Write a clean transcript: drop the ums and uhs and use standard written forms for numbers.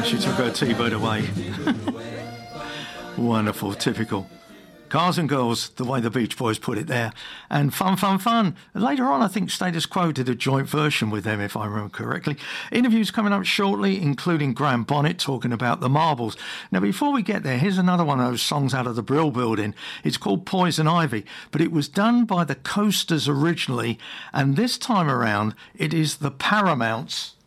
she took her T-bird away. Wonderful, typical. Cars and Girls, the way the Beach Boys put it there. And Fun, Fun, Fun. Later on, I think Status Quo did a joint version with them, if I remember correctly. Interviews coming up shortly, including Graham Bonnet talking about the Marbles. Now, before we get there, here's another one of those songs out of the Brill Building. It's called Poison Ivy, but it was done by the Coasters originally, and this time around, it is the Paramounts